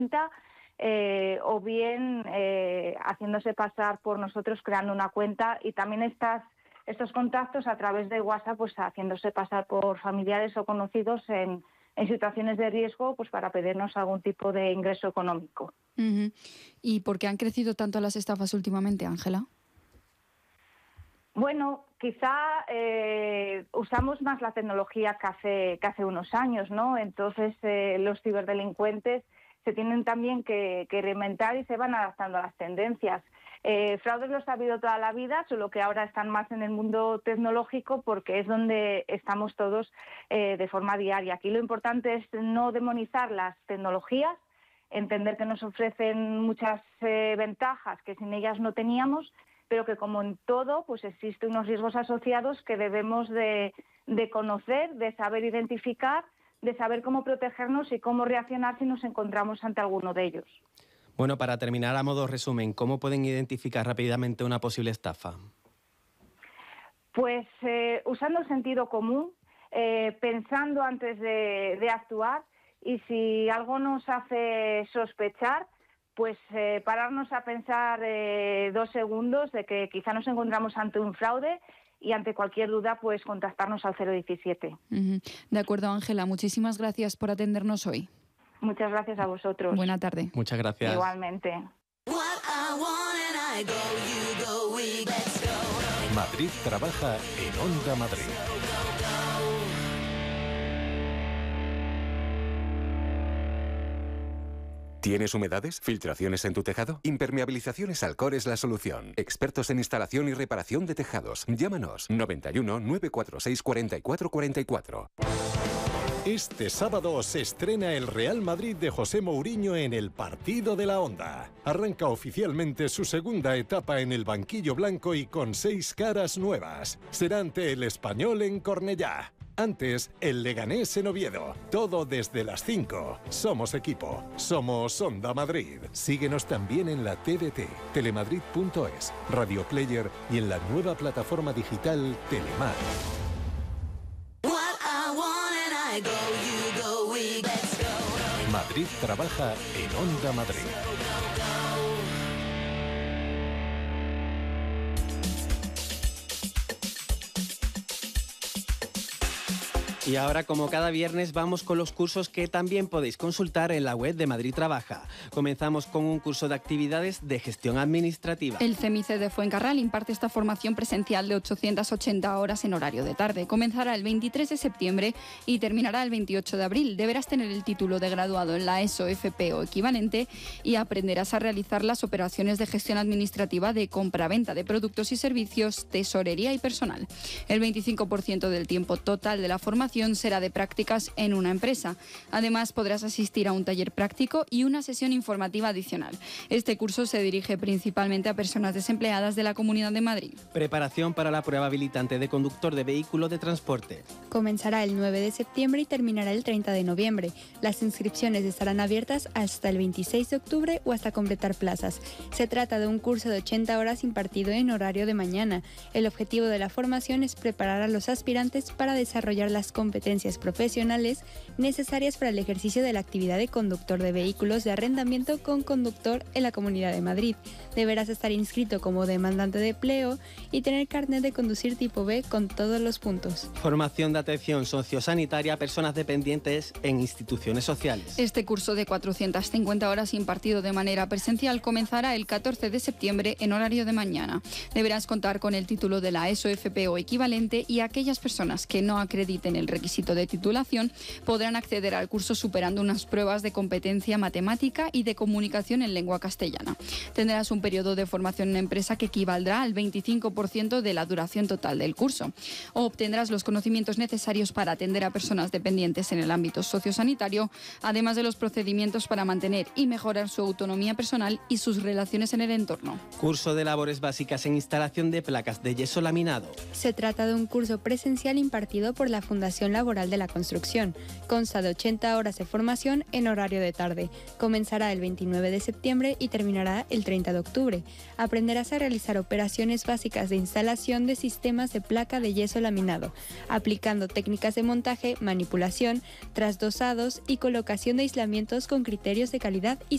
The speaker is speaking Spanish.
o bien haciéndose pasar por nosotros, creando una cuenta, y también estos contactos a través de WhatsApp, pues haciéndose pasar por familiares o conocidos en situaciones de riesgo, pues para pedirnos algún tipo de ingreso económico. Uh-huh. ¿Y por qué han crecido tanto las estafas últimamente, Ángela? Bueno, quizá usamos más la tecnología que hace unos años, ¿no? Entonces los ciberdelincuentes se tienen también que reinventar y se van adaptando a las tendencias. Fraudes los ha habido toda la vida, solo que ahora están más en el mundo tecnológico porque es donde estamos todos de forma diaria. Aquí lo importante es no demonizar las tecnologías, entender que nos ofrecen muchas ventajas que sin ellas no teníamos, pero que como en todo, pues existen unos riesgos asociados que debemos de conocer, de saber identificar, de saber cómo protegernos y cómo reaccionar si nos encontramos ante alguno de ellos. Bueno, para terminar, a modo resumen, ¿cómo pueden identificar rápidamente una posible estafa? Pues usando el sentido común, pensando antes de actuar, y si algo nos hace sospechar, pues pararnos a pensar 2 segundos de que quizá nos encontramos ante un fraude, y ante cualquier duda, pues contactarnos al 017. Uh-huh. De acuerdo, Ángela, muchísimas gracias por atendernos hoy. Muchas gracias a vosotros. Buena tarde. Muchas gracias. Igualmente. Madrid trabaja en Onda Madrid. ¿Tienes humedades? ¿Filtraciones en tu tejado? Impermeabilizaciones Alcor es la solución. Expertos en instalación y reparación de tejados. Llámanos 91 946 44 44. Este sábado se estrena el Real Madrid de José Mourinho en el Partido de la Onda. Arranca oficialmente su segunda etapa en el banquillo blanco y con 6 caras nuevas. Será ante el Español en Cornellá. Antes, el Leganés en Oviedo. Todo desde las 5. Somos equipo. Somos Onda Madrid. Síguenos también en la TDT, telemadrid.es, Radio Player y en la nueva plataforma digital Telemar. Madrid trabaja en Onda Madrid. Y ahora, como cada viernes, vamos con los cursos que también podéis consultar en la web de Madrid Trabaja. Comenzamos con un curso de actividades de gestión administrativa. El CEMICE de Fuencarral imparte esta formación presencial de 880 horas en horario de tarde. Comenzará el 23 de septiembre y terminará el 28 de abril. Deberás tener el título de graduado en la ESO, FP o equivalente y aprenderás a realizar las operaciones de gestión administrativa de compra-venta de productos y servicios, tesorería y personal. El 25% del tiempo total de la formación será de prácticas en una empresa. Además, podrás asistir a un taller práctico y una sesión informativa adicional. Este curso se dirige principalmente a personas desempleadas de la Comunidad de Madrid. Preparación para la prueba habilitante de conductor de vehículo de transporte. Comenzará el 9 de septiembre y terminará el 30 de noviembre. Las inscripciones estarán abiertas hasta el 26 de octubre o hasta completar plazas. Se trata de un curso de 80 horas impartido en horario de mañana. El objetivo de la formación es preparar a los aspirantes para desarrollar las competencias profesionales necesarias para el ejercicio de la actividad de conductor de vehículos de arrendamiento con conductor en la Comunidad de Madrid. Deberás estar inscrito como demandante de empleo y tener carnet de conducir tipo B con todos los puntos. Formación de atención sociosanitaria a personas dependientes en instituciones sociales. Este curso de 450 horas impartido de manera presencial comenzará el 14 de septiembre en horario de mañana. Deberás contar con el título de la ESO, FP o equivalente, y aquellas personas que no acrediten el requisito de titulación podrán acceder al curso superando unas pruebas de competencia matemática y de comunicación en lengua castellana. Tendrás un periodo de formación en empresa que equivaldrá al 25% de la duración total del curso. Obtendrás los conocimientos necesarios para atender a personas dependientes en el ámbito sociosanitario, además de los procedimientos para mantener y mejorar su autonomía personal y sus relaciones en el entorno. Curso de labores básicas en instalación de placas de yeso laminado. Se trata de un curso presencial impartido por la Fundación Laboral de la Construcción. Consta de 80 horas de formación en horario de tarde. Comenzará el 29 de septiembre y terminará el 30 de octubre. Aprenderás a realizar operaciones básicas de instalación de sistemas de placa de yeso laminado, aplicando técnicas de montaje, manipulación, trasdosados y colocación de aislamientos con criterios de calidad y